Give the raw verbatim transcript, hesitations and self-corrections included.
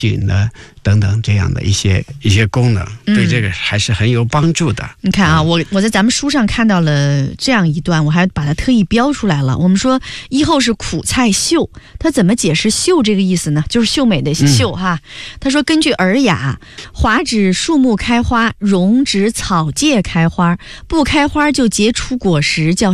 菌呢等等这样的一些一些功能，对这个还是很有帮助的。 嗯、你看啊，嗯、我我在咱们书上看到了这样一段，我还把它特意标出来了。我们说一后是苦菜秀，它怎么解释秀这个意思呢？就是秀美的秀、嗯、哈。他说根据尔雅，华指树木开花，荣指草芥开花，不开花就结出果实，叫